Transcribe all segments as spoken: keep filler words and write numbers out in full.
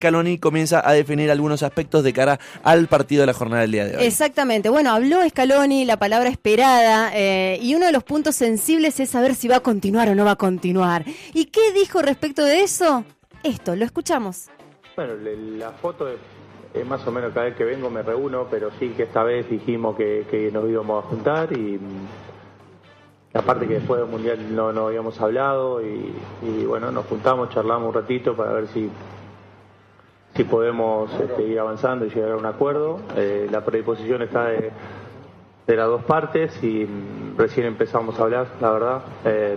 Scaloni comienza a definir algunos aspectos de cara al partido de la jornada del día de hoy. Exactamente. Bueno, habló Scaloni, la palabra esperada, eh, y uno de los puntos sensibles es saber si va a continuar o no va a continuar. ¿Y qué dijo respecto de eso? Esto, lo escuchamos. Bueno, la foto es, es más o menos cada vez que vengo me reúno, pero sí que esta vez dijimos que, que nos íbamos a juntar y aparte que después del Mundial no, no habíamos hablado y, y bueno, nos juntamos, charlamos un ratito para ver si si podemos este, ir avanzando y llegar a un acuerdo. Eh, la predisposición está de, de las dos partes y recién empezamos a hablar, la verdad. Eh,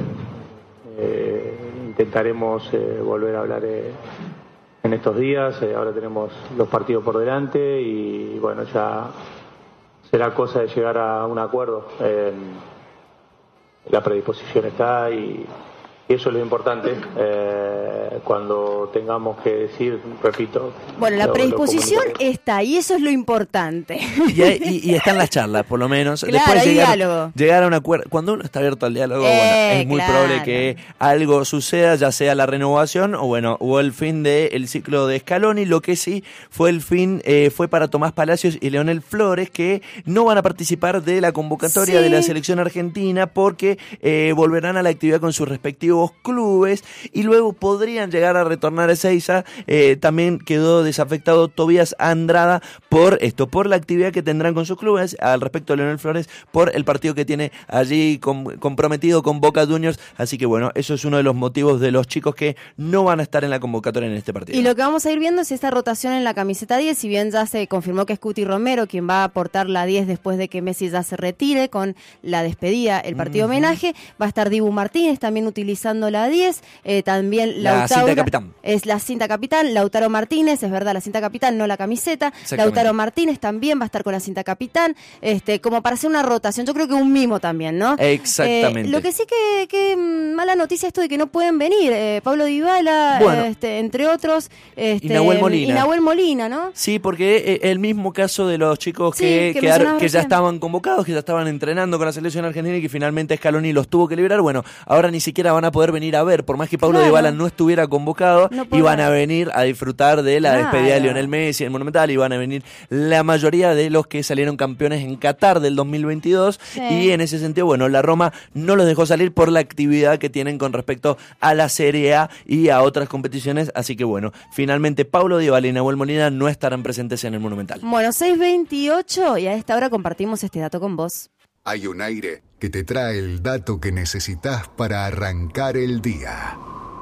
eh, intentaremos eh, volver a hablar eh, en estos días. Eh, ahora tenemos los partidos por delante y bueno, ya será cosa de llegar a un acuerdo. Eh, la predisposición está y, y eso es lo importante. Eh, cuando tengamos que decir, repito. Bueno, la predisposición está y eso es lo importante. Y, hay, y, y están las charlas, por lo menos. Claro, Después hay llegar, diálogo. Llegar a un acuerdo. Cuando uno está abierto al diálogo, Eh, bueno, es muy claro. probable que algo suceda, ya sea la renovación o bueno, o el fin del ciclo de Scaloni. Lo que sí fue el fin, eh, fue para Tomás Palacios y Leonel Flores, que no van a participar de la convocatoria Sí. de la selección argentina porque eh, volverán a la actividad con sus respectivos clubes y luego podrían llegar a retornar a Ezeiza. Eh, también quedó desafectado Tobías Andrada por esto, por la actividad que tendrán con sus clubes. Al respecto de Leonel Flores, por el partido que tiene allí com- comprometido con Boca Juniors. Así que bueno, eso es uno de los motivos de los chicos que no van a estar en la convocatoria en este partido. Y lo que vamos a ir viendo es esta rotación en la camiseta diez, si bien ya se confirmó que es Cuti Romero quien va a aportar la diez después de que Messi ya se retire con la despedida, el partido uh-huh. homenaje. Va a estar Dibu Martínez también utilizando la diez, eh, también la Lautaro, cinta capitán. Es la cinta capitán, Lautaro Martínez, es verdad, la cinta capitán, no la camiseta. Lautaro Martínez también va a estar con la cinta capitán, este, como para hacer una rotación, yo creo que un mimo también, ¿no? Exactamente. Eh, lo que sí que, que mala noticia esto de que no pueden venir, eh, Pablo Dybala, bueno, este, entre otros, este, y Nahuel Molina. Y Nahuel Molina, ¿no? Sí, porque el mismo caso de los chicos sí, que, que, que, ar, que ya recién. estaban convocados, que ya estaban entrenando con la selección argentina y que finalmente Scaloni los tuvo que liberar. Bueno, ahora ni siquiera van a poder venir a ver, por más que Pablo claro. Dybala no estuviera convocado, no iban a venir a disfrutar de la claro. despedida de Lionel Messi en el Monumental, iban a venir la mayoría de los que salieron campeones en Qatar del dos mil veintidós sí. y en ese sentido, bueno, la Roma no los dejó salir por la actividad que tienen con respecto a la Serie A y a otras competiciones, así que bueno, finalmente Pablo Dybala y Nahuel Molina no estarán presentes en el Monumental. Bueno, seis veintiocho y a esta hora compartimos este dato con vos. Hay un aire que te trae el dato que necesitas para arrancar el día.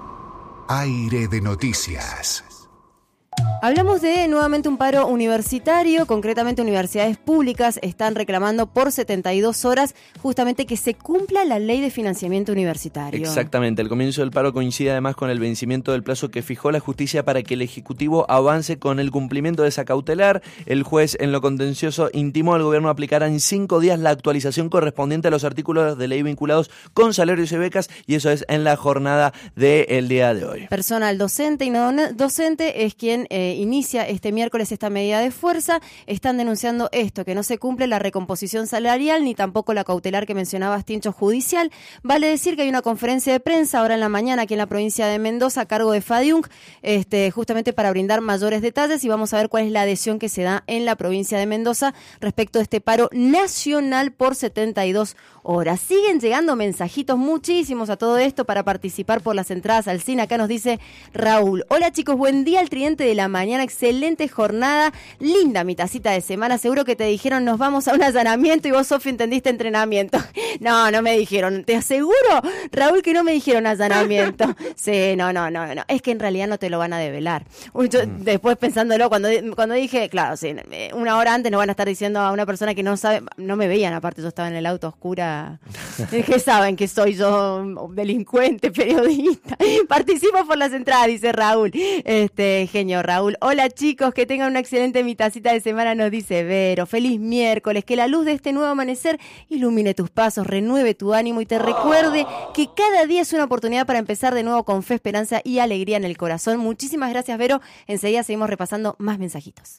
Aire de noticias. Hablamos de nuevamente un paro universitario, concretamente universidades públicas están reclamando por setenta y dos horas justamente que se cumpla la ley de financiamiento universitario. Exactamente, el comienzo del paro coincide además con el vencimiento del plazo que fijó la justicia para que el Ejecutivo avance con el cumplimiento de esa cautelar. El juez en lo contencioso intimó al gobierno a aplicar en cinco días la actualización correspondiente a los artículos de ley vinculados con salarios y becas y eso es en la jornada del día de hoy. Personal docente y no docente es quien Eh, inicia este miércoles esta medida de fuerza. Están denunciando esto, que no se cumple la recomposición salarial ni tampoco la cautelar que mencionabas, Tincho, judicial. Vale decir que hay una conferencia de prensa ahora en la mañana aquí en la provincia de Mendoza a cargo de FADIUNC, este, justamente para brindar mayores detalles y vamos a ver cuál es la adhesión que se da en la provincia de Mendoza respecto a este paro nacional por setenta y dos horas. Siguen llegando mensajitos muchísimos a todo esto para participar por las entradas al cine. Acá nos dice Raúl: hola chicos, buen día al Tridente de la mañana, excelente jornada, linda mi tacita de semana, seguro que te dijeron nos vamos a un allanamiento y vos, Sofi, entendiste entrenamiento. No, no me dijeron, te aseguro, Raúl, que no me dijeron allanamiento. Sí, no, no, no, no, es que en realidad no te lo van a develar. Yo, después pensándolo, cuando, cuando dije, claro, sí, una hora antes no van a estar diciendo a una persona que no sabe, no me veían, aparte yo estaba en el auto oscura, que saben que soy yo delincuente, periodista. Participo por las entradas, dice Raúl. Este, genio Raúl. Hola chicos, que tengan una excelente mitacita de semana, nos dice Vero. Feliz miércoles, que la luz de este nuevo amanecer ilumine tus pasos, renueve tu ánimo y te recuerde que cada día es una oportunidad para empezar de nuevo con fe, esperanza y alegría en el corazón. Muchísimas gracias, Vero. Enseguida seguimos repasando más mensajitos.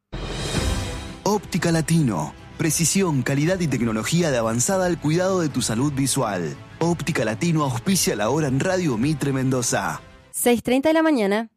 Óptica Latino. Precisión, calidad y tecnología de avanzada al cuidado de tu salud visual. Óptica Latino auspicia la hora en Radio Mitre Mendoza. seis treinta de la mañana.